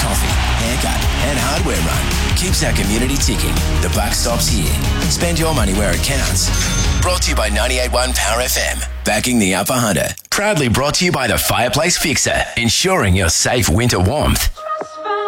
coffee, haircut and hardware run keeps our community ticking. The buck stops here. Spend your money where it counts. Brought to you by 98.1 Power FM. Backing the Upper Hunter. Proudly brought to you by the Fireplace Fixer. Ensuring your safe winter warmth.